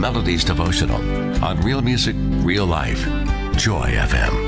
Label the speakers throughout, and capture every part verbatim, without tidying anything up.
Speaker 1: Melodies Devotional on Real Music, Real Life. Joy F M.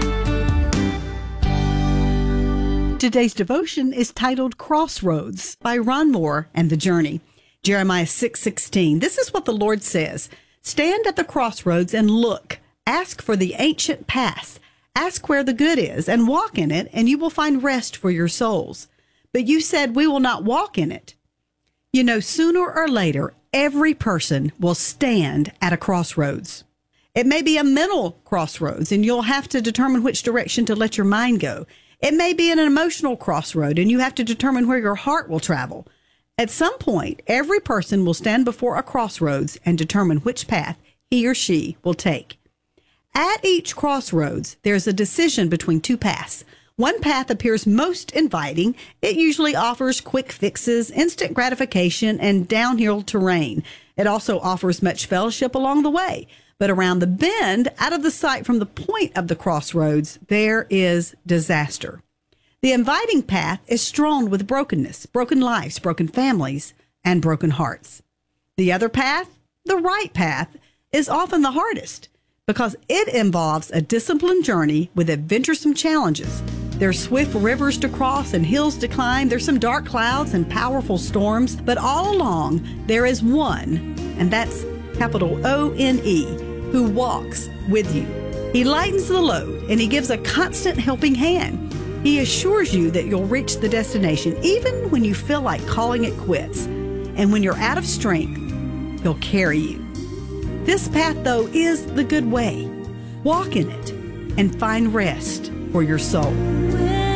Speaker 2: Today's devotion is titled Crossroads by Ron Moore and The Journey. Jeremiah six sixteen. This is what the Lord says. Stand at the crossroads and look. Ask for the ancient paths. Ask where the good is and walk in it, and you will find rest for your souls. But you said, we will not walk in it. You know, sooner or later, every person will stand at a crossroads. It may be a mental crossroads, and you'll have to determine which direction to let your mind go. It may be an emotional crossroad, and you have to determine where your heart will travel. At some point, every person will stand before a crossroads and determine which path he or she will take. At each crossroads, there's a decision between two paths. One path appears most inviting. It usually offers quick fixes, instant gratification, and downhill terrain. It also offers much fellowship along the way. But around the bend, out of the sight from the point of the crossroads, there is disaster. The inviting path is strewn with brokenness, broken lives, broken families, and broken hearts. The other path, the right path, is often the hardest because it involves a disciplined journey with adventuresome challenges. There's swift rivers to cross and hills to climb. There's some dark clouds and powerful storms, but all along there is one, and that's capital O N E, who walks with you. He lightens the load and he gives a constant helping hand. He assures you that you'll reach the destination even when you feel like calling it quits. And when you're out of strength, he'll carry you. This path, though, is the good way. Walk in it and find rest for your soul.